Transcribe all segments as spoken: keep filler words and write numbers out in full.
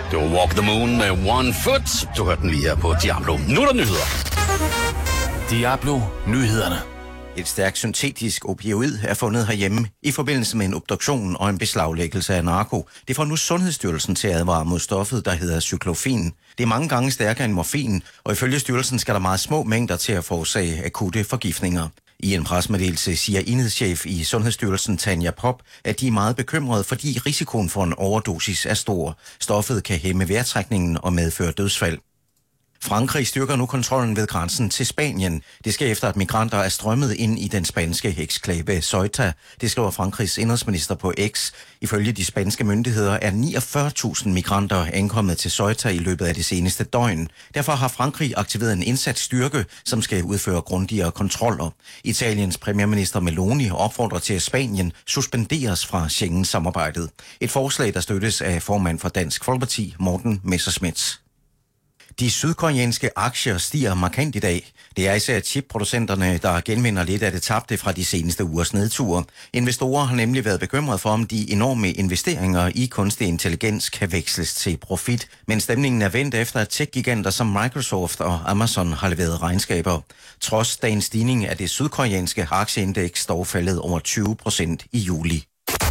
Det var Walk the Moon med One Foot. Du hørte den lige her på Diablo. Nu er der nyheder. Diablo Nyhederne. Et stærkt syntetisk opioid er fundet herhjemme i forbindelse med en obduktion og en beslaglæggelse af narko. Det får nu Sundhedsstyrelsen til at advare mod stoffet, der hedder cyklofin. Det er mange gange stærkere end morfin, og ifølge styrelsen skal der meget små mængder til at forårsage akutte forgiftninger. I en pressemeddelelse siger enhedschef i Sundhedsstyrelsen Tanja Pop, at de er meget bekymrede, fordi risikoen for en overdosis er stor. Stoffet kan hæmme vejrtrækningen og medføre dødsfald. Frankrig styrker nu kontrollen ved grænsen til Spanien. Det sker efter, at migranter er strømmet ind i den spanske eksklave Ceuta. Det skriver Frankrigs indenrigsminister på X. Ifølge de spanske myndigheder er niogfyrre tusind migranter ankommet til Ceuta i løbet af det seneste døgn. Derfor har Frankrig aktiveret en indsat styrke, som skal udføre grundigere kontroller. Italiens premierminister Meloni opfordrer til, at Spanien suspenderes fra Schengen-samarbejdet. Et forslag, der støttes af formand for Dansk Folkeparti, Morten Messerschmidt. De sydkoreanske aktier stiger markant i dag. Det er især chipproducenterne, der genvinder lidt af det tabte fra de seneste ugers nedture. Investorer har nemlig været bekymret for, om de enorme investeringer i kunstig intelligens kan veksles til profit. Men stemningen er vendt efter, at tech-giganter som Microsoft og Amazon har leveret regnskaber. Trods dagens stigning er det sydkoreanske aktieindeks dog faldet over tyve procent i juli.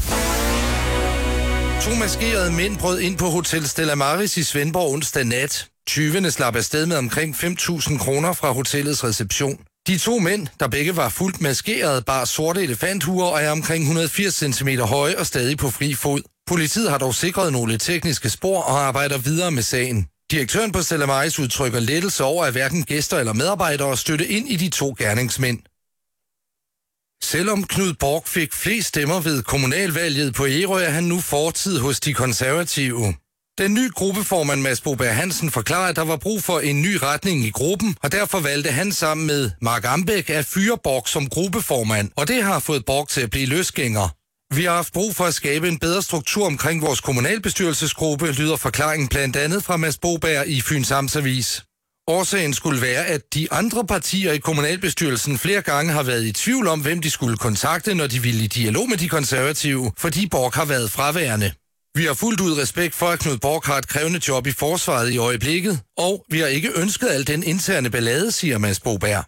To maskerede mænd brød ind på Hotel Stella Maris i Svendborg onsdag nat. Tyvene slap afsted med omkring fem tusind kroner fra hotellets reception. De to mænd, der begge var fuldt maskerede, bar sorte elefanthuer og er omkring et hundrede og firs centimeter høje og stadig på fri fod. Politiet har dog sikret nogle tekniske spor og arbejder videre med sagen. Direktøren på Stella Maris udtrykker lettelse over, at hverken gæster eller medarbejdere støtte ind i de to gerningsmænd. Selvom Knud Borg fik flest stemmer ved kommunalvalget på Ærø, er han nu fortid hos de konservative. Den nye gruppeformand Mads Boberg Hansen forklarer, at der var brug for en ny retning i gruppen, og derfor valgte han sammen med Mark Ambæk at fyre Borg som gruppeformand, og det har fået Borg til at blive løsgænger. Vi har haft brug for at skabe en bedre struktur omkring vores kommunalbestyrelsesgruppe, lyder forklaringen blandt andet fra Mads Boberg i Fyns Amtsavis. Årsagen skulle være, at de andre partier i kommunalbestyrelsen flere gange har været i tvivl om, hvem de skulle kontakte, når de ville i dialog med de konservative, fordi Borg har været fraværende. Vi har fuldt ud respekt for, at Knud Borg har et krævende job i forsvaret i øjeblikket, og vi har ikke ønsket al den interne ballade, siger Mads Boberg.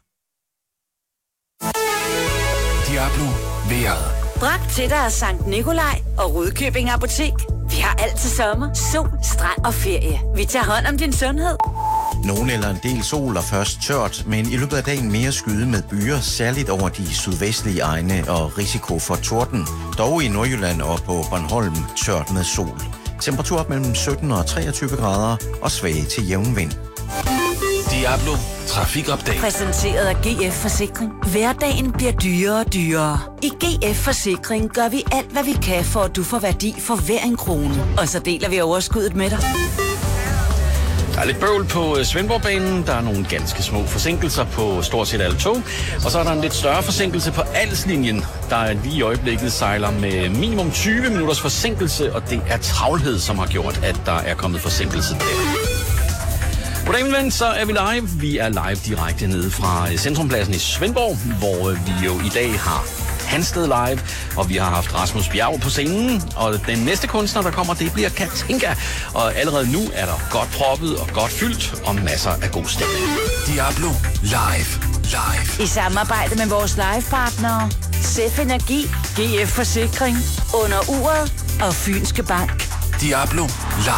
Diablo vejret. Bragt til dig af Sankt Nikolaj og Rudkøbing Apotek. Vi har alt til sommer, sol, strand og ferie. Vi tager hånd om din sundhed. Nogen eller en del sol og først tørt, men i løbet af dagen mere skyde med byer, særligt over de sydvestlige egne og risiko for torden. Dog i Nordjylland og på Bornholm tørt med sol. Temperatur mellem sytten og treogtyve grader og svag til jævn vind. Diablo Trafikupdate. Præsenteret af G F Forsikring. Hverdagen bliver dyrere og dyrere. I G F Forsikring gør vi alt, hvad vi kan, for at du får værdi for hver en krone. Og så deler vi overskuddet med dig. Der er lidt bøvl på Svendborgbanen. Der er nogle ganske små forsinkelser på stort set alle tog. Og så er der en lidt større forsinkelse på Alslinjen, der lige i øjeblikket sejler med minimum tyve minutters forsinkelse. Og det er travlhed, som har gjort, at der er kommet forsinkelse der. Goddag, min ven, så er vi live. Vi er live direkte nede fra Centrumpladsen i Svendborg, hvor vi jo i dag har Hansted Live, og vi har haft Rasmus Bjerg på scenen, og den næste kunstner, der kommer, det bliver Katinka. Og allerede nu er der godt proppet og godt fyldt, og masser af god stemning. Diablo Live. Live. I samarbejde med vores livepartnere, Sef Energi, G F Forsikring, Under Uret og Fynske Bank. Diablo Live.